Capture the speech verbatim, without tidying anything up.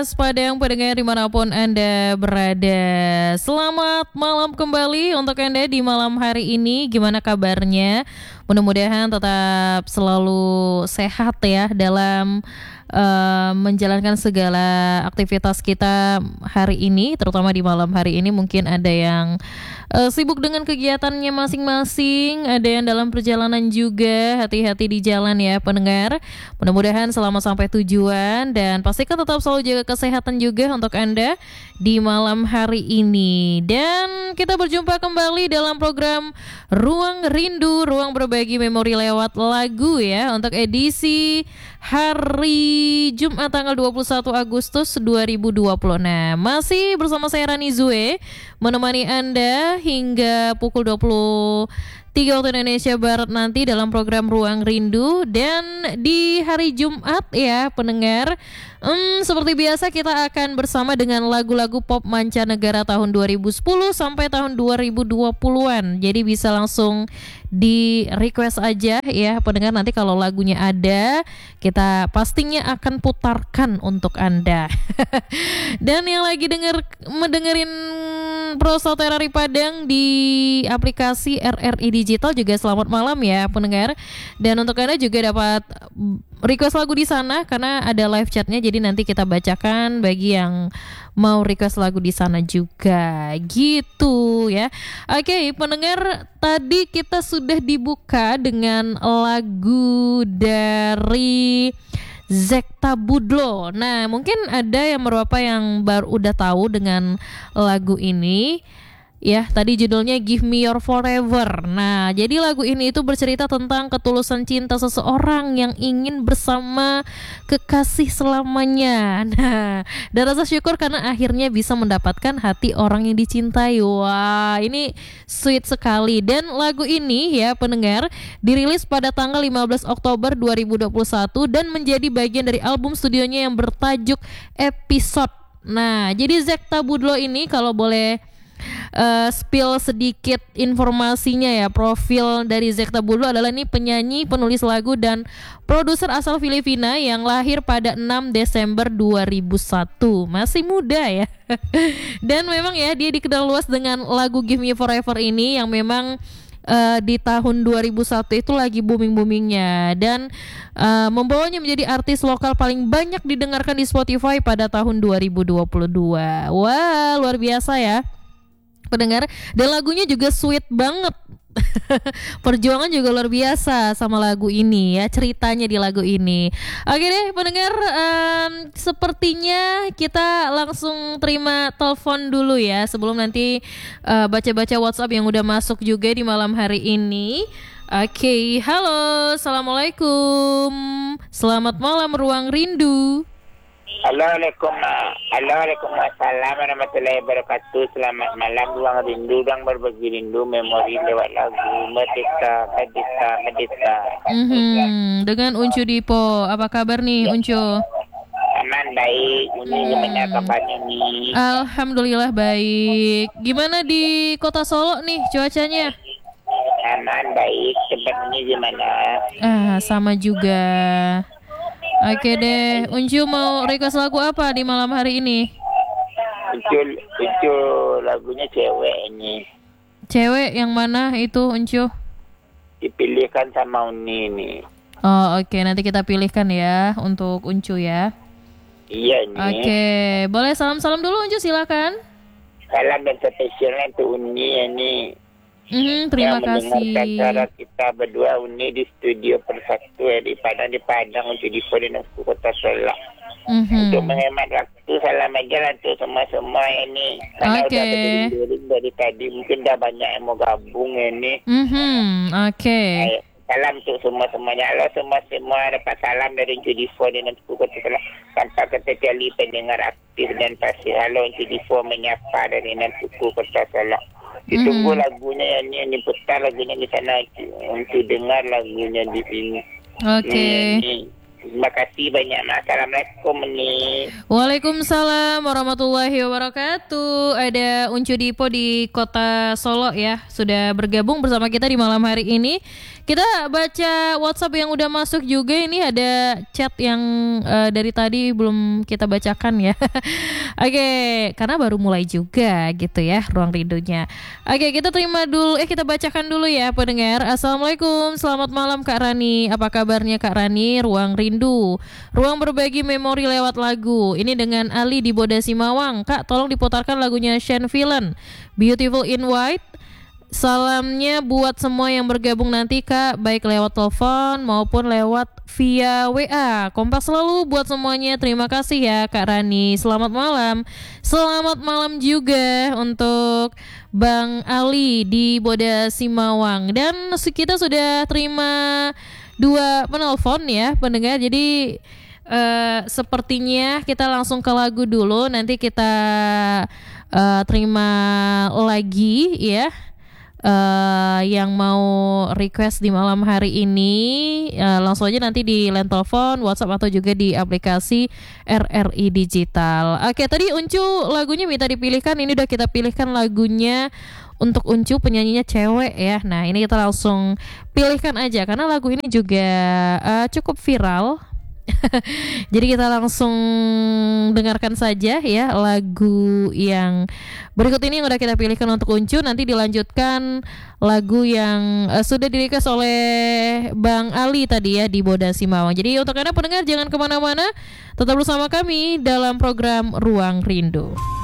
Padang pendengar dimanapun Anda berada, selamat malam kembali untuk Anda di malam hari ini. Gimana kabarnya? Mudah-mudahan tetap selalu sehat ya dalam uh, menjalankan segala aktivitas kita hari ini, terutama di malam hari ini. Mungkin ada yang uh, sibuk dengan kegiatannya masing-masing, ada yang dalam perjalanan juga. Hati-hati di jalan ya pendengar. Mudah-mudahan selamat sampai tujuan dan pastikan tetap selalu jaga kesehatan juga untuk Anda di malam hari ini. Dan kita berjumpa kembali dalam program Ruang Rindu, ruang berbagi memori lewat lagu ya, untuk edisi hari Jumat tanggal dua puluh satu Agustus dua ribu dua puluh enam. Masih bersama saya Rani Zue menemani Anda hingga pukul dua puluh tiga waktu Indonesia Barat nanti dalam program Ruang Rindu. Dan di hari Jumat ya pendengar, hmm, seperti biasa kita akan bersama dengan lagu-lagu pop mancanegara tahun dua ribu sepuluh sampai tahun dua ribu dua puluhan. Jadi bisa langsung di request aja ya pendengar, nanti kalau lagunya ada kita pastinya akan putarkan untuk Anda. Dan yang lagi denger mendengerin Pro Soterari Padang di aplikasi R R I Digital juga selamat malam ya pendengar. Dan untuk Anda juga dapat request lagu di sana karena ada live chatnya, jadi nanti kita bacakan bagi yang mau request lagu di sana juga gitu ya. Oke pendengar, tadi kita sudah dibuka dengan lagu dari Zekta Budlo. Nah mungkin ada yang beberapa yang baru udah tahu dengan lagu ini ya, tadi judulnya Give Me Your Forever. Nah, jadi lagu ini itu bercerita tentang ketulusan cinta seseorang yang ingin bersama kekasih selamanya. Nah, dan rasa syukur karena akhirnya bisa mendapatkan hati orang yang dicintai. Wah, ini sweet sekali. Dan lagu ini ya pendengar, dirilis pada tanggal lima belas Oktober dua ribu dua puluh satu dan menjadi bagian dari album studionya yang bertajuk Episode. Nah, jadi Zekta Budlo ini kalau boleh Uh, spill sedikit informasinya ya, profil dari Zekta Budlo adalah ini penyanyi, penulis lagu dan produser asal Filipina yang lahir pada enam Desember dua ribu satu. Masih muda ya. Dan memang ya dia dikenal luas dengan lagu Give Me Forever ini yang memang Uh, di tahun dua ribu satu itu lagi booming-boomingnya dan uh, membawanya menjadi artis lokal paling banyak didengarkan di Spotify pada tahun dua ribu dua puluh dua. Wah, luar biasa ya pendengar, dan lagunya juga sweet banget. Perjuangan juga luar biasa sama lagu ini ya, ceritanya di lagu ini. Oke deh pendengar, um, sepertinya kita langsung terima telepon dulu ya sebelum nanti uh, baca-baca WhatsApp yang udah masuk juga di malam hari ini. Oke, halo, assalamualaikum, selamat malam Ruang Rindu. Assalamualaikum. Assalamualaikum warahmatullahi wabarakatuh. Selamat malam Ruang Rindu, ruang berbagi rindu memori lewat lagu Merdeka, Merdeka, Merdeka. Mm-hmm. Dengan Uncu Dipo, apa kabar nih Uncu? Aman, baik. Ini hmm. gimana kabarnya nih? Alhamdulillah baik. Gimana di kota Solo nih cuacanya? Aman, baik. Tempatnya gimana? Ah, sama juga. Oke deh, Uncu mau request lagu apa di malam hari ini? Uncu, Uncu lagunya cewek ini. Cewek yang mana itu Uncu? Dipilihkan sama Uni nih. Oh oke, okay. Nanti kita pilihkan ya untuk Uncu ya. Iya nih. Oke, okay. Boleh salam-salam dulu Uncu, silakan. Salam dan spesialnya untuk Uni ini. Mm, terima yang kasih. Mendengarkan cara kita berdua Uni di studio Persatu ya, di Padang di Padang untuk di Pondok Kota Solo. Mm-hmm. Untuk menghemat waktu, salam aja lah untuk semua-semua ini. Karena okay. udah berdiri dari tadi, mungkin dah banyak yang mau gabung ini. Mm-hmm. Oke. Okay. Salam untuk semua-semuanya. Halo semua-semua, dapat salam dari Judifo dan Kota Solo. Tanpa kecuali pendengar aktif dan pasti halo Judifo menyapa dari Nantuku Kota Solo. Ditunggu mm-hmm. lagunya yang ini, yang diputar lagunya di sana untuk dengar lagunya di sini. Oke. Okay. Terima kasih banyak. Assalamualaikum nih. Waalaikumsalam warahmatullahi wabarakatuh. Ada Uncu Dipo di Kota Solo ya, sudah bergabung bersama kita di malam hari ini. Kita baca WhatsApp yang udah masuk juga. Ini ada chat yang uh, dari tadi belum kita bacakan ya. Oke, karena baru mulai juga gitu ya ruang rindunya. Oke, kita terima dulu, eh kita bacakan dulu ya pendengar. Assalamualaikum, selamat malam Kak Rani. Apa kabarnya Kak Rani? Ruang rindu, ruang berbagi memori lewat lagu. Ini dengan Ali di Boda Simawang. Kak, tolong diputarkan lagunya Sean Villain, Beautiful in White. Salamnya buat semua yang bergabung nanti Kak, baik lewat telepon maupun lewat via W A. Kompak selalu buat semuanya. Terima kasih ya Kak Rani. Selamat malam. Selamat malam juga untuk Bang Ali di Boda Simawang. Dan kita sudah terima dua penelpon ya pendengar. Jadi uh, sepertinya kita langsung ke lagu dulu. Nanti kita uh, terima lagi ya. Uh, yang mau request di malam hari ini uh, langsung aja nanti di line telepon, WhatsApp atau juga di aplikasi R R I Digital. Oke, tadi Uncu lagunya minta dipilihkan, ini udah kita pilihkan lagunya untuk Uncu, penyanyinya cewek ya. Nah ini kita langsung pilihkan aja karena lagu ini juga uh, cukup viral. Jadi kita langsung dengarkan saja ya lagu yang berikut ini yang udah kita pilihkan untuk Uncu. Nanti dilanjutkan lagu yang uh, sudah di-request oleh Bang Ali tadi ya di Boda Simawang. Jadi untuk Anda pendengar jangan kemana-mana, tetap bersama kami dalam program Ruang Rindu.